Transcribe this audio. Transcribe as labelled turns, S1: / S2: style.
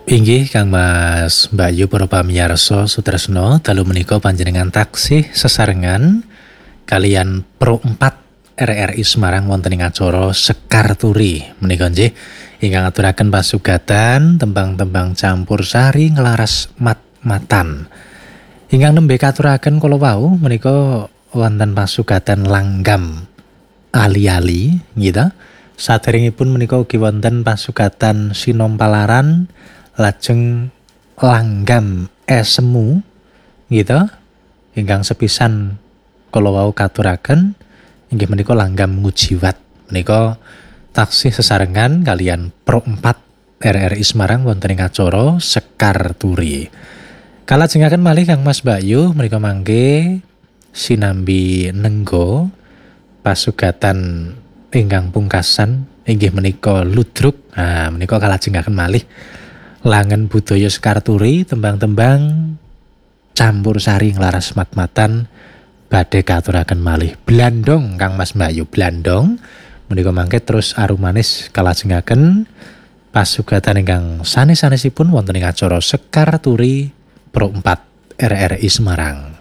S1: Inggih Kang Mas Bayu para pamirsa Sutresno dalu menika panjenengan taksih sesarengan kalian Pro 4 RRI Semarang wonten ing acara Sekar Turi menika nggih ingkang ngaturaken pasugatan tembang-tembang campursari nglaras mat-matan. Ingkang nembe katuraken kala wau menika wonten pasugatan langgam ali-ali nggih. Saderengipun menika ugi wonten pasugatan Sinompalaran lajeng langgam esemu gitu ingkang sepisan kala wau katuraken inggih menika langgam ngujiwat menika taksih sesarengan kalian Pro 4 RRI Semarang wonten ing acara Sekar Turi. Kalajengaken malih Kang Mas Bayu menika mangke sinambi nenggo pasugatan ingkang pungkasan inggih menika ludruk. Nah menika kalajengaken malih Langen budaya Sekar Turi tembang-tembang campursari nglaras mat-matan badhe katuraken malih blandong Kang Mas Bayu blandong menika mangke terus arumanis kalajengaken pasugatan ingkang sanes-sanesipun wonten ing acara Sekar Turi Pro 4 RRI Semarang.